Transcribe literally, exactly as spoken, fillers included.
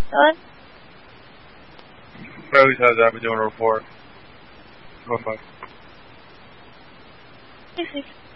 Hello? I always has that. We're doing a report. Go five. Six, six.